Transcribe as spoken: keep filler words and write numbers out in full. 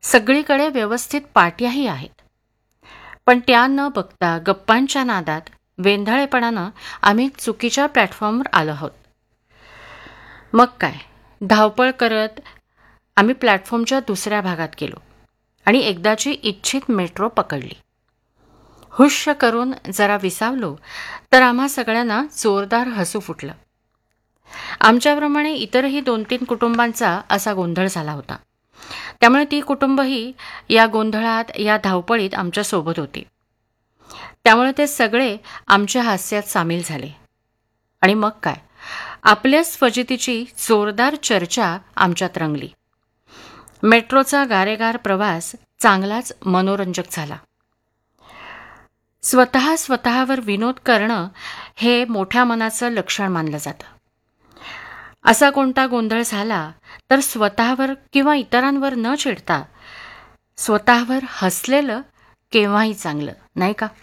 सगळीकडे व्यवस्थित पाट्याही आहेत. पण त्या न बघता गप्पांच्या नादात वेंधळेपणानं आम्ही चुकीच्या प्लॅटफॉर्मवर आलो आहोत. मग काय, धावपळ करत आम्ही प्लॅटफॉर्मच्या दुसऱ्या भागात गेलो आणि एकदाची इच्छित मेट्रो पकडली. हुश्य करून जरा विसावलो तर आम्हा सगळ्यांना जोरदार हसू फुटलं. आमच्याप्रमाणे इतरही दोन तीन कुटुंबांचा असा गोंधळ झाला होता. त्यामुळे ती कुटुंबही या गोंधळात, या धावपळीत आमच्यासोबत होती. त्यामुळे ते सगळे आमच्या हास्यात सामील झाले. आणि मग काय, आपल्याच फजितीची जोरदार चर्चा आमच्यात रंगली. मेट्रोचा गारेगार प्रवास चांगलाच मनोरंजक झाला. स्वतः स्वतःवर विनोद करणं हे मोठ्या मनाचं लक्षण मानलं जातं. असा कोणता गोंधळ झाला तर स्वतःवर किंवा इतरांवर न चिडता स्वतःवर हसलेलं केव्हाही चांगलं, नाही का?